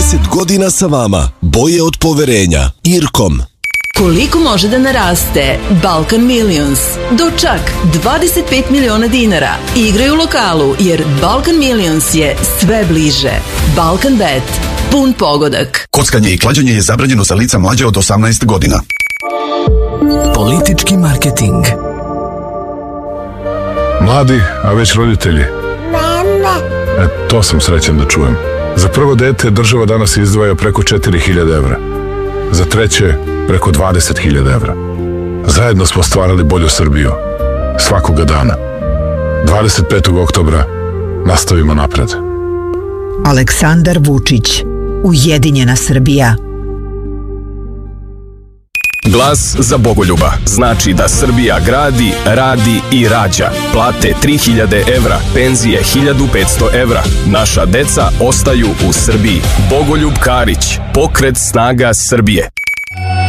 30 godina sa vama. Boje od poverenja. Irkom. Koliko može da naraste Balkan Millions? Do čak 25 miliona dinara. Igraj u lokalu jer Balkan Millions je sve bliže. Balkan Bet. Pun pogodak. Kockanje i klađenje je zabranjeno za lica mlađe od 18 godina. Politički marketing. Mladi, a već roditelji. To sam srećan da čujem. Za prvo dete država danas izdvaja preko 4.000 evra. Za treće preko 20.000 evra. Zajedno smo stvarali bolju Srbiju. Svakoga dana. 25. oktobra nastavimo napred. Aleksandar Vučić. Ujedinjena Srbija. Glas za Bogoljuba znači da Srbija gradi, radi i rađa. Plate 3.000 evra, penzije 1.500 evra. Naša deca ostaju u Srbiji. Bogoljub Karić, Pokret snaga Srbije.